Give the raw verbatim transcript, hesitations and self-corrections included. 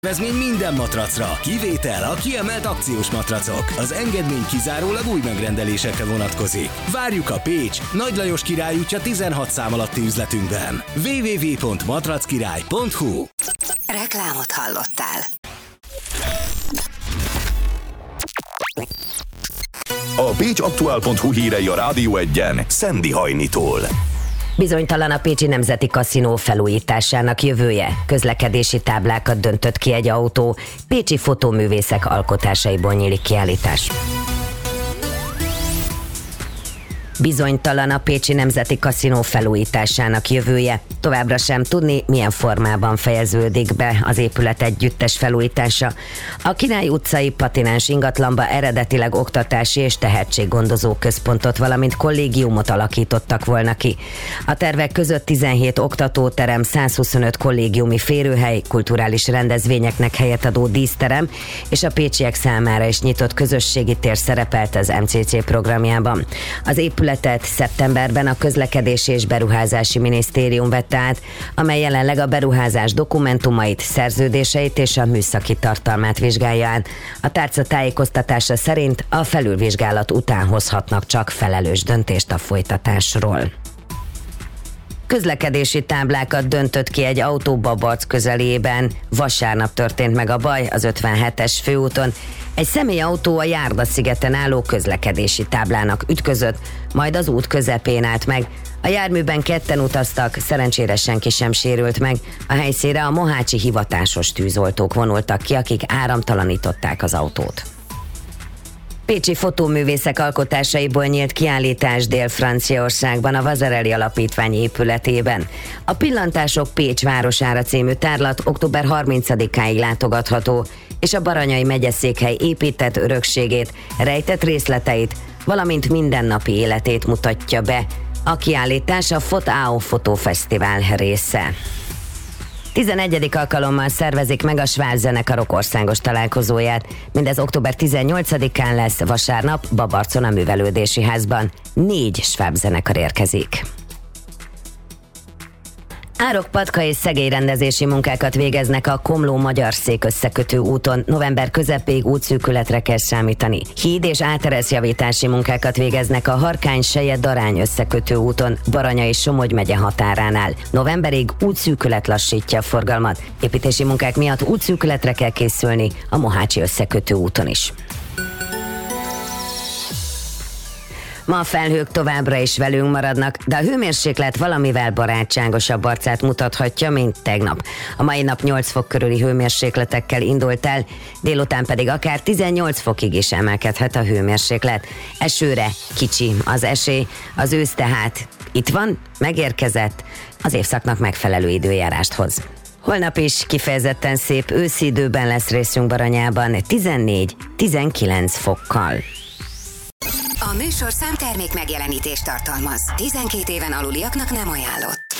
Vezmény minden matracra, kivétel a kiemelt akciós matracok. Az engedmény kizárólag új megrendelésekre vonatkozik. Várjuk a Pécs, Nagy Lajos Király útja tizenhat szám alatti üzletünkben. double-u double-u double-u pont matrackirály pont hu. Reklámot hallottál. A pécsaktuál pont hu hírei a Rádió Egyen Szendi Hajnitól. Bizonytalan a Pécsi Nemzeti Kaszinó felújításának jövője. Közlekedési táblákat döntött ki egy autó. Pécsi fotóművészek alkotásaiból nyílik kiállítás. Bizonytalan a Pécsi Nemzeti Kaszinó felújításának jövője. Továbbra sem tudni, milyen formában fejeződik be az épület együttes felújítása. A Király utcai patináns ingatlanba eredetileg oktatási és tehetséggondozó központot, valamint kollégiumot alakítottak volna ki. A tervek között tizenhét oktatóterem, százhuszonöt kollégiumi férőhely, kulturális rendezvényeknek helyet adó díszterem és a pécsiek számára is nyitott közösségi tér szerepelt az em cé cé programjában. Az épület szeptemberben a Közlekedési és Beruházási Minisztérium vette át, amely jelenleg a beruházás dokumentumait, szerződéseit és a műszaki tartalmát vizsgálja át. A tárca tájékoztatása szerint a felülvizsgálat után hozhatnak csak felelős döntést a folytatásról. Közlekedési táblákat döntött ki egy autó Babarc közelében. Vasárnap történt meg a baj az ötvenhetes főúton. Egy személyautó a Járda-szigeten álló közlekedési táblának ütközött, majd az út közepén állt meg. A járműben ketten utaztak, szerencsére senki sem sérült meg. A helyszínre a mohácsi hivatásos tűzoltók vonultak ki, akik áramtalanították az autót. Pécsi fotóművészek alkotásaiból nyílt kiállítás Dél-Franciaországban a Vasarely Alapítvány épületében. A Pillantások Pécs városára című tárlat október harmincadikáig látogatható, és a Baranyai megyeszékhely épített örökségét, rejtett részleteit, valamint mindennapi életét mutatja be. A kiállítás a Fotao Fotófesztivál része. tizenegyedik alkalommal szervezik meg a Schwab zenekarok országos találkozóját. Mindez október tizennyolcadikán lesz, vasárnap Babarcon a Művelődési Házban. Négy Schwab zenekar érkezik. Árok-patka és szegélyrendezési munkákat végeznek a Komló-Magyar Szék összekötő úton. November közepéig útszűkületre kell számítani. Híd és átereszjavítási munkákat végeznek a Harkány-Seje-Darány összekötő úton, Baranya és Somogy megye határánál. Novemberig útszűkület lassítja a forgalmat. Építési munkák miatt útszűkületre kell készülni a Mohácsi összekötő úton is. Ma a felhők továbbra is velünk maradnak, de a hőmérséklet valamivel barátságosabb arcát mutathatja, mint tegnap. A mai nap nyolc fok körüli hőmérsékletekkel indult el, délután pedig akár tizennyolc fokig is emelkedhet a hőmérséklet. Esőre kicsi az esély, az ősz tehát itt van, megérkezett, az évszaknak megfelelő időjárást hoz. Holnap is kifejezetten szép őszi időben lesz részünk Baranyában, tizennégy-tizenkilenc fokkal. A műsorszám termék megjelenítést tartalmaz. tizenkét éven aluliaknak nem ajánlott.